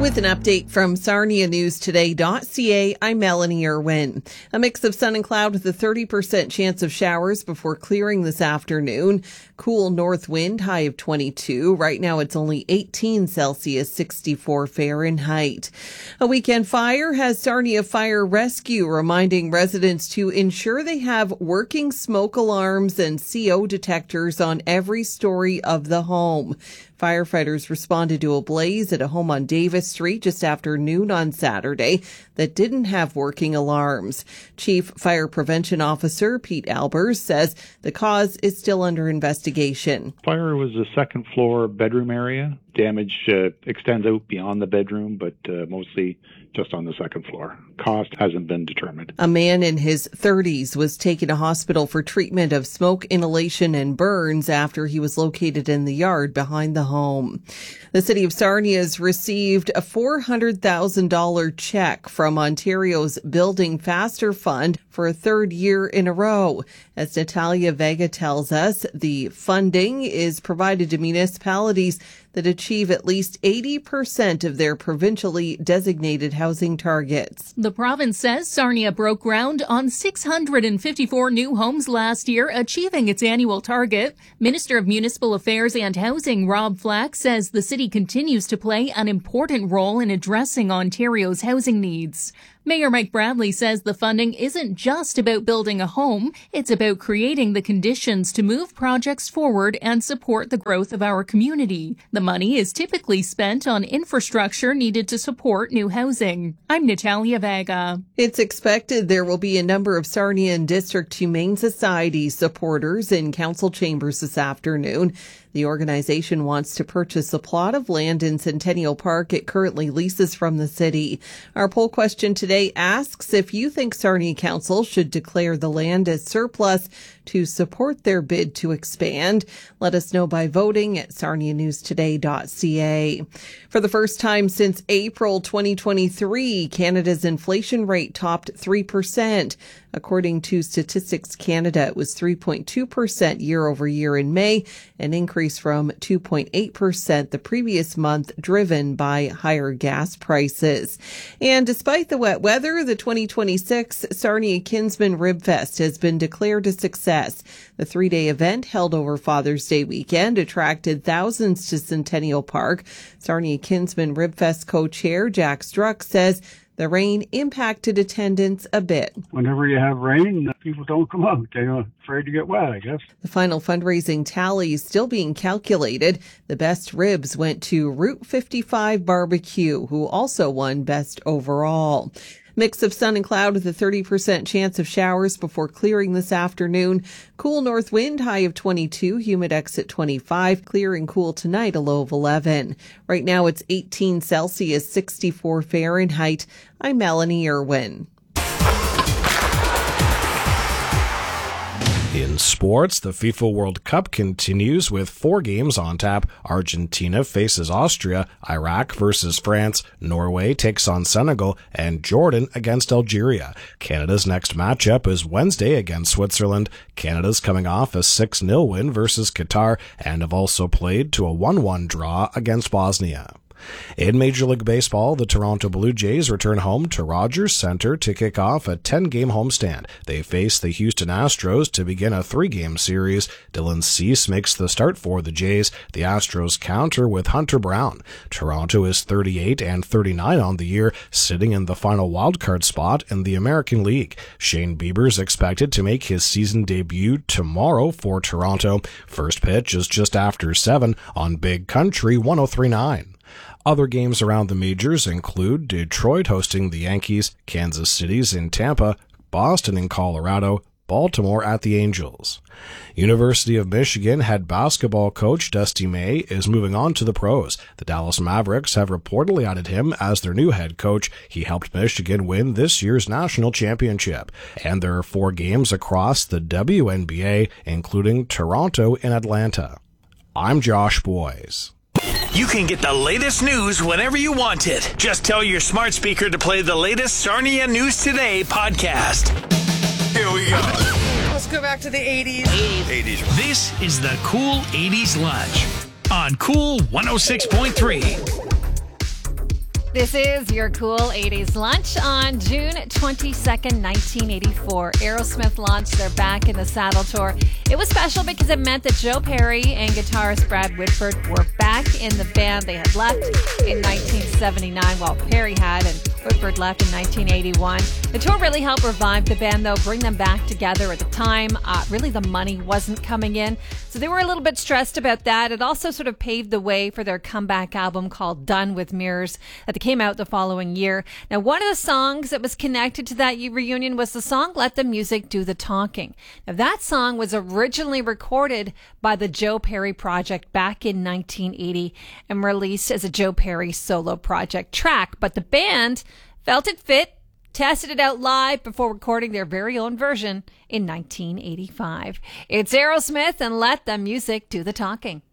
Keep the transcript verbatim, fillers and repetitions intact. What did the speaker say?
With an update from Sarnia News Today dot C A, I'm Melanie Irwin. A mix of sun and cloud with a thirty percent chance of showers before clearing this afternoon. Cool north wind, high of twenty-two. Right now it's only eighteen Celsius, sixty-four Fahrenheit. A weekend fire has Sarnia Fire Rescue reminding residents to ensure they have working smoke alarms and C O detectors on every story of the home. Firefighters responded to a blaze at a home on Davis Street just after noon on Saturday that didn't have working alarms. Chief Fire Prevention Officer Pete Albers says the cause is still under investigation. Fire was a second floor bedroom area. Damage uh, extends out beyond the bedroom, but uh, mostly just on the second floor. Cost hasn't been determined. A man in his thirties was taken to hospital for treatment of smoke inhalation and burns after he was located in the yard behind the home. The city of Sarnia has received a four hundred thousand dollars check from Ontario's Building Faster Fund for a third year in a row. As Natalia Vega tells us, the funding is provided to municipalities that achieve at least eighty percent of their provincially designated housing targets. The province says Sarnia broke ground on six hundred fifty-four new homes last year, achieving its annual target. Minister of Municipal Affairs and Housing Rob Flack says the city continues to play an important role in addressing Ontario's housing needs. Mayor Mike Bradley says the funding isn't just about building a home, it's about creating the conditions to move projects forward and support the growth of our community. The money is typically spent on infrastructure needed to support new housing. I'm Natalia Vega. It's expected there will be a number of Sarnia and District Humane Society supporters in council chambers this afternoon. The organization wants to purchase a plot of land in Centennial Park it currently leases from the city. Our poll question today asks if you think Sarnia Council should declare the land as surplus to support their bid to expand. Let us know by voting at Sarnia News Today dot C A. For the first time since April twenty twenty-three, Canada's inflation rate topped three percent. According to Statistics Canada, it was three point two percent year over year in May, an increase from two point eight percent the previous month, driven by higher gas prices. And despite the wet weather, the twenty twenty-six Sarnia Kinsman Rib Fest has been declared a success. The three-day event held over Father's Day weekend attracted thousands to Centennial Park. Sarnia Kinsman Rib Fest co-chair Jack Struck says the rain impacted attendance a bit. Whenever you have rain, people don't come out. They're afraid to get wet, I guess. The final fundraising tally is still being calculated. The best ribs went to Route fifty-five Barbecue, who also won best overall. Mix of sun and cloud with a thirty percent chance of showers before clearing this afternoon. Cool north wind, high of twenty-two, humidex at twenty-five. Clear and cool tonight, a low of eleven. Right now it's eighteen Celsius, sixty-four Fahrenheit. I'm Melanie Irwin. In sports, the FIFA World Cup continues with four games on tap. Argentina faces Austria, Iraq versus France, Norway takes on Senegal, and Jordan against Algeria. Canada's next matchup is Wednesday against Switzerland. Canada's coming off a six nil win versus Qatar and have also played to a one one draw against Bosnia. In Major League Baseball, the Toronto Blue Jays return home to Rogers Center to kick off a ten-game homestand. They face the Houston Astros to begin a three-game series. Dylan Cease makes the start for the Jays. The Astros counter with Hunter Brown. Toronto is thirty-eight and thirty-nine on the year, sitting in the final wildcard spot in the American League. Shane Bieber's expected to make his season debut tomorrow for Toronto. First pitch is just after seven on Big Country one oh three point nine. Other games around the majors include Detroit hosting the Yankees, Kansas City's in Tampa, Boston in Colorado, Baltimore at the Angels. University of Michigan head basketball coach Dusty May is moving on to the pros. The Dallas Mavericks have reportedly added him as their new head coach. He helped Michigan win this year's national championship. And there are four games across the W N B A, including Toronto and Atlanta. I'm Josh Boyes. You can get the latest news whenever you want it. Just tell your smart speaker to play the latest Sarnia News Today podcast. Here we go. Let's go back to the eighties. eighties. This is the Cool eighties Lunch on Cool one oh six point three. This is your Cool eighties Lunch on June twenty-second, nineteen eighty-four. Aerosmith launched their Back in the Saddle tour. It was special because it meant that Joe Perry and guitarist Brad Whitford were back in the band. They had left in nineteen seventy-nine, while Perry had, and Whitford left in nineteen eighty-one. The tour really helped revive the band, though, bring them back together. At the time, uh, really the money wasn't coming in, so they were a little bit stressed about that. It also sort of paved the way for their comeback album called Done with Mirrors that came out the following year. Now, one of the songs that was connected to that reunion was the song Let the Music Do the Talking. Now, that song was originally recorded by the Joe Perry Project back in nineteen eighty and released as a Joe Perry solo project track, but the band felt it fit, tested it out live before recording their very own version in nineteen eighty-five. It's Aerosmith and Let the Music Do the Talking.